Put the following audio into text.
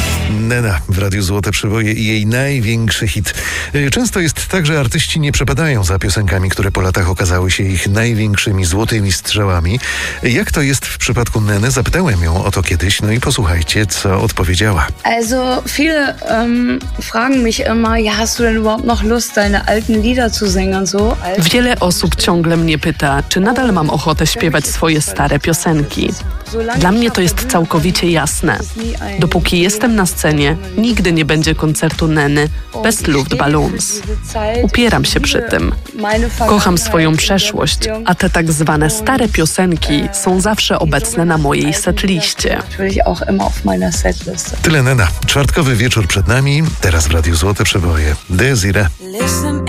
Nena w Radiu Złote Przeboje i jej największy hit. Często jest tak, że artyści nie przepadają za piosenkami, które po latach okazały się ich największymi złotymi strzałami. Jak to jest w przypadku Neny? Zapytałem ją o to kiedyś, no i posłuchajcie, co odpowiedziała. Also viele fragen mich immer, ja, hast du denn überhaupt noch Lust, deine alten Lieder zu singen so? Wiele osób ciągle mnie pyta, czy nadal mam ochotę śpiewać swoje stare piosenki. Dla mnie to jest całkowicie jasne. Dopóki jestem na scenie, nigdy nie będzie koncertu Neny bez Luftballons. Upieram się przy tym. Kocham swoją przeszłość, a te tak zwane stare piosenki są zawsze obecne na mojej setliście. Tyle Nena. Czwartkowy wieczór przed nami. Teraz w Radiu Złote Przeboje. Desiree.